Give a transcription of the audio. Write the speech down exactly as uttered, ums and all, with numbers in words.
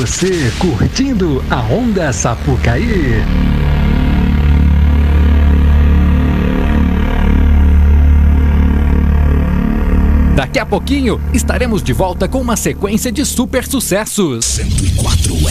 Você curtindo a Onda Sapucaí. Daqui a pouquinho estaremos de volta com uma sequência de super sucessos. cento e quatro